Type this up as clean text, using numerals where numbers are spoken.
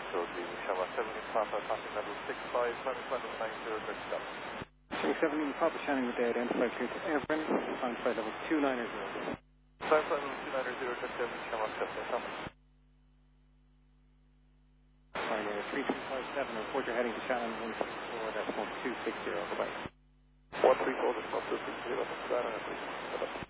Echo, the Shamrock 70 Papa, Continental 65, Final 90, touchdown. 70 Papa Shannon with the identified clear to Everin, on flight level 290. Final 290, touchdown, Shamrock 70, Papa. Final 3257, report you're heading to Shannon 164, that's 1260, goodbye. 134, that's 1260, that's